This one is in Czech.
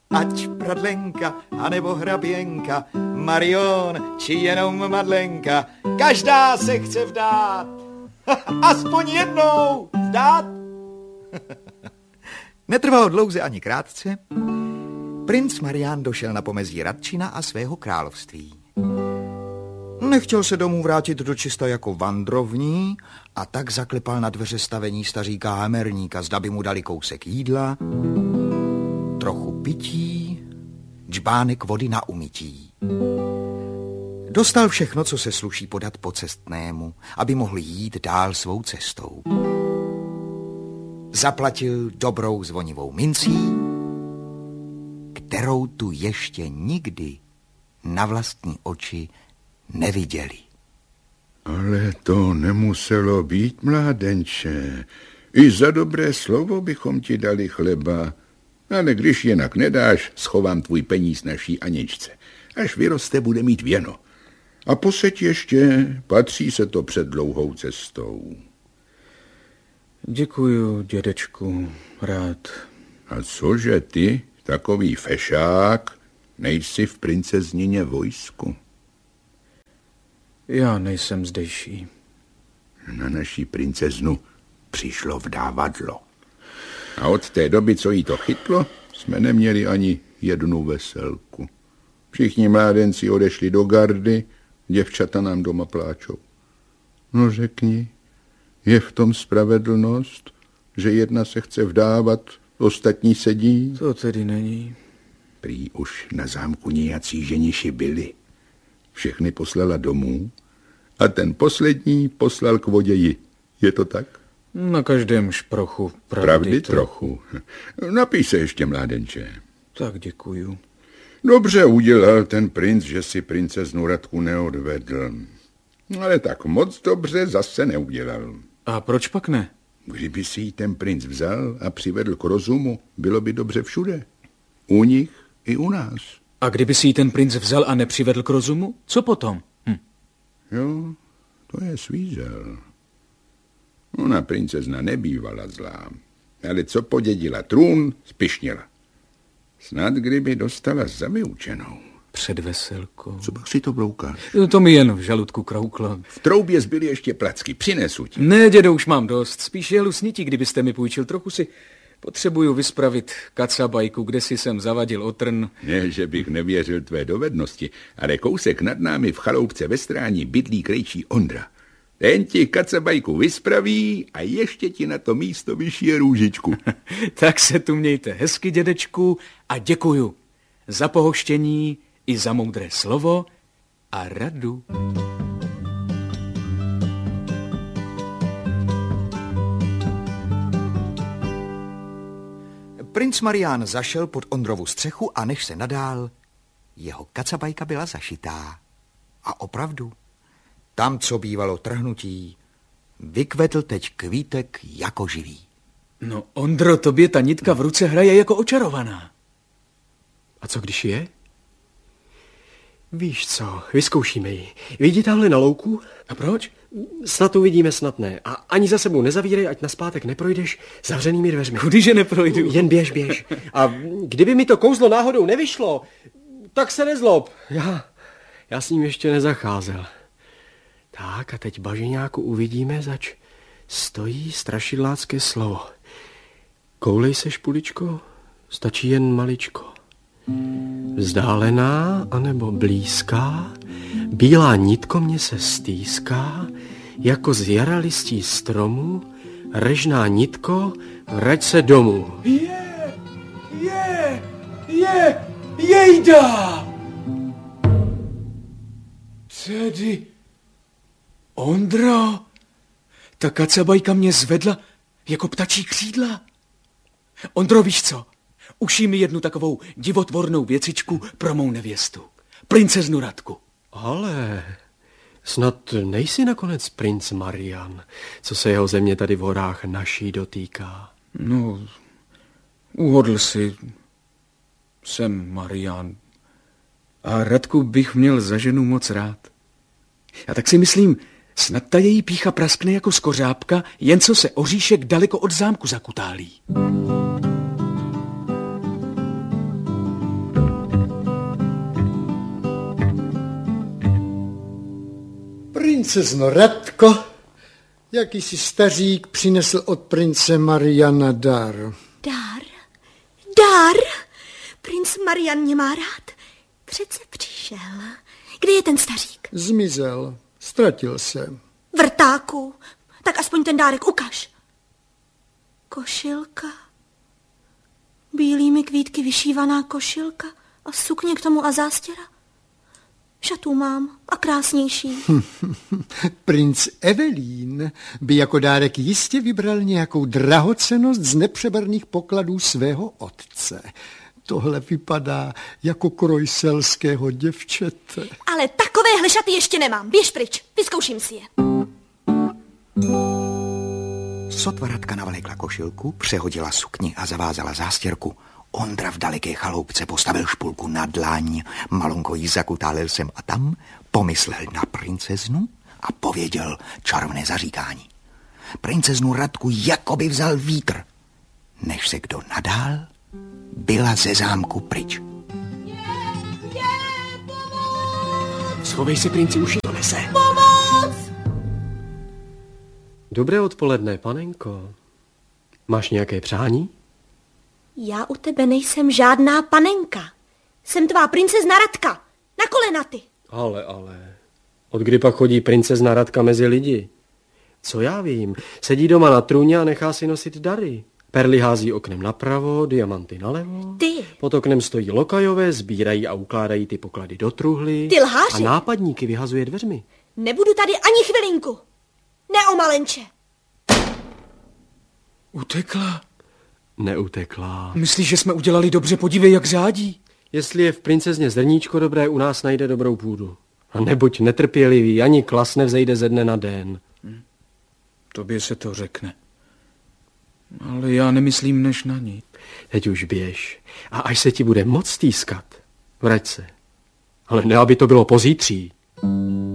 ať pradlenka, anebo hraběnka, Marion, či jenom Madlenka, každá se chce vdát. Aspoň jednou vdát. Netrvalo dlouze ani krátce. Princ Marián došel na pomezí Radčina a svého království. Nechtěl se domů vrátit do čista jako vandrovní a tak zaklepal na dveře stavení staříka Hamerníka, zda by mu dali kousek jídla, trochu pití, džbánek vody na umytí. Dostal všechno, co se sluší podat pocestnému, aby mohl jít dál svou cestou. Zaplatil dobrou zvonivou mincí, kterou tu ještě nikdy na vlastní oči neviděli. Ale to nemuselo být, mládenče. I za dobré slovo bychom ti dali chleba. Ale když jinak nedáš, schovám tvůj peníz naší Aničce. Až vyroste, bude mít věno. A poseď ještě, patří se to před dlouhou cestou. Děkuju, dědečku, rád. A cože ty, takový fešák, nejsi v princeznině vojsku? Já nejsem zdejší. Na naší princeznu přišlo vdávadlo. A od té doby, co jí to chytlo, jsme neměli ani jednu veselku. Všichni mládenci odešli do gardy, děvčata nám doma pláčou. No řekni, je v tom spravedlnost, že jedna se chce vdávat, ostatní sedí? To tedy není. Prý už na zámku nějací ženiši byli. Všechny poslala domů a ten poslední poslal k voději. Je to tak? Na každém šprochu pravdy trochu. Napij se ještě, mládenče. Tak děkuju. Dobře udělal ten princ, že si princeznu Radku neodvedl. Ale tak moc dobře zase neudělal. A proč pak ne? Kdyby si ji ten princ vzal a přivedl k rozumu, bylo by dobře všude. U nich i u nás. A kdyby si ji ten princ vzal a nepřivedl k rozumu, co potom? Jo, to je svízel. Ona princezna nebývala zlá, ale co podědila trůn, spyšnila. Snad kdyby dostala za vyučenou. Před veselkou. Co pak si to bloukáš? To mi jen v žaludku krouklo. V troubě zbyly ještě placky, přinesu ti. Ne, dědo, už mám dost. Spíš jelu snití, kdybyste mi půjčil. Trochu si potřebuju vyspravit kacabajku, kde si jsem zavadil otrn. Ne, že bych nevěřil tvé dovednosti, ale kousek nad námi v chaloupce ve Strání bydlí krejčí Ondra. Ten ti kacabajku vyspraví a ještě ti na to místo vyšije růžičku. Tak se tu mějte hezky, dědečku, a děkuju za pohoštění i za moudré slovo a radu. Princ Marián zašel pod Ondrovu střechu a než se nadál, jeho kacabajka byla zašitá. A opravdu, tam, co bývalo trhnutí, vykvetl teď kvítek jako živý. No, Ondro, tobě ta nitka v ruce hraje jako očarovaná. A co když je? Víš co, vyzkoušíme ji. Vidí tamhle na louku? A proč? Snad uvidíme, snad ne. A ani za sebou nezavírej, ať naspátek neprojdeš zavřenými dveřmi. Kudyže neprojdu? Jen běž. A kdyby mi to kouzlo náhodou nevyšlo, tak se nezlob. Já s ním ještě nezacházel. Tak a teď bažiňáku uvidíme, zač stojí strašidlácké slovo. Koulej se, špuličko, stačí jen maličko. Vzdálená anebo blízká, bílá nitko mě se stýská, jako z jara listí stromu, režná nitko, vrať se domů. Jejda! Tedy, Ondro, ta kacabajka mě zvedla jako ptačí křídla. Ondro, víš co? Ušij mi jednu takovou divotvornou věcičku pro mou nevěstu. Princeznu Radku. Ale snad nejsi nakonec princ Marián, co se jeho země tady v horách naší dotýká. No, uhodl si. Jsem Marián. A Radku bych měl za ženu moc rád. A tak si myslím, snad ta její pýcha praskne jako skořápka, jen co se oříšek daleko od zámku zakutálí. Princezno Radko, jakýsi stařík přinesl od prince Mariana dar. Dar? Dar? Princ Marian mě má rád. Přece přišel. Kde je ten stařík? Zmizel, ztratil se. Vrtáku, tak aspoň ten dárek ukaž. Košilka. Bílými kvítky vyšívaná košilka a sukně k tomu a zástěra. Šatů mám a krásnější. Princ Evelyn by jako dárek jistě vybral nějakou drahocennost z nepřeberných pokladů svého otce. Tohle vypadá jako kroj selského děvčete. Ale takovéhle šaty ještě nemám. Běž pryč, vyzkouším si je. Sotva Radka navlékla košilku, přehodila sukni a zavázala zástěrku. Ondra v daleké chaloupce postavil špulku na dlaň, malonko jí zakutálil sem a tam, pomyslel na princeznu a pověděl čarovné zaříkání. Princeznu Radku jakoby vzal vítr. Než se kdo nadál, byla ze zámku pryč. Schovej se, princi, už to nese. Pomoc! Dobré odpoledne, panenko. Máš nějaké přání? Já u tebe nejsem žádná panenka. Jsem tvá princezna Radka. Na kolena ty. Ale. Od kdy pak chodí princezna Radka mezi lidi? Co já vím, sedí doma na trůně a nechá si nosit dary. Perly hází oknem napravo, diamanty nalevo. Ty. Pod oknem stojí lokajové, sbírají a ukládají ty poklady do truhly. Ty lháři. A nápadníky vyhazuje dveřmi. Nebudu tady ani chvilinku. Neomalenče. Utekla. Neutekla. Myslíš, že jsme udělali dobře? Podívej, jak řádí. Jestli je v princezně zrníčko dobré, u nás najde dobrou půdu. A nebuď netrpělivý, ani klas nevzejde ze dne na den. Tobě se to řekne. Ale já nemyslím než na ní. Teď už běž. A až se ti bude moc stýskat, vrať se. Ale ne, aby to bylo pozítří.